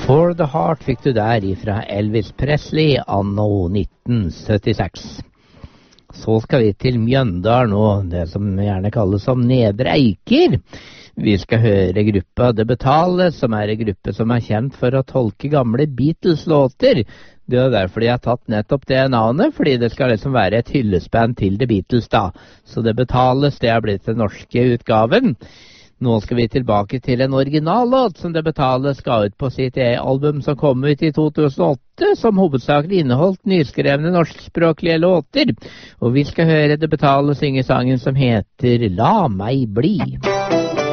For the Heart fikk du der ifra Elvis Presley anno 1976. Så skal vi til Mjøndalen og det som gjerne kalles som Nedre Eiker. Vi skal høre gruppa Det Betale, som en gruppe som kjent for å tolke gamle Beatles-låter. Det derfor de har tatt nettopp det navnet, fordi det skal liksom være et hyllesband til The Beatles da. Så Det Betales, det har blitt den norske utgaven. Nå skal vi tilbake til en originallåt som Det Betale skal ut på sitt album som kom ut i 2008, som hovedsakelig inneholdt nyskrevne norskspråklige låter. Og vi skal høre Det Betale synge sangen som heter La meg bli.